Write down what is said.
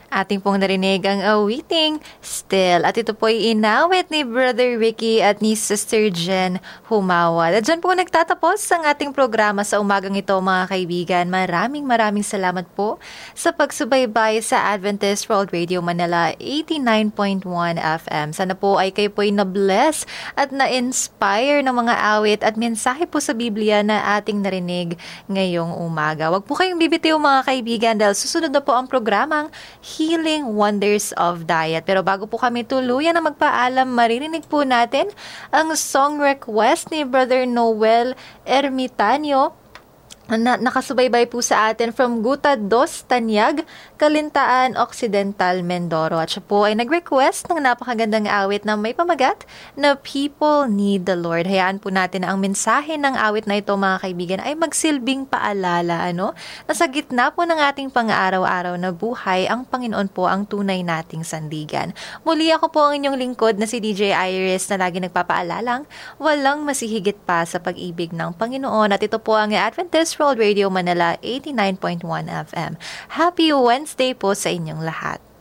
Ating pong narinig ang awiting Still. At ito po ay inawit ni Brother Ricky at ni Sister Jen Humawad. At dyan po nagtatapos ang ating programa sa umagang ito, mga kaibigan. Maraming salamat po sa pagsubaybay sa Adventist World Radio Manila 89.1 FM. Sana po ay kayo po ay na-bless at na-inspire ng mga awit at mensahe po sa Biblia na ating narinig ngayong umaga. Huwag po kayong bibitiw, mga kaibigan, dahil susunod na po ang programang Healing Wonders of Diet. Pero bago po kami tuluyan na magpaalam, maririnig po natin ang song request ni Brother Noel Ermitanio na nakasubaybay po sa atin from Guta dos Tanyag, Kalintaan Occidental, Mindoro. At siya po ay nag-request ng napakagandang awit na may pamagat na People Need the Lord. Hayaan po natin na ang mensahe ng awit na ito, mga kaibigan, ay magsilbing paalala, na sa gitna po ng ating pang-araw-araw na buhay, ang Panginoon po ang tunay nating sandigan. Muli ako po ang inyong lingkod na si DJ Iris na lagi nagpapaalalang walang masihigit pa sa pag-ibig ng Panginoon. At ito po ang Adventist World Radio Manila 89.1 FM. Happy Wednesday po sa inyong lahat.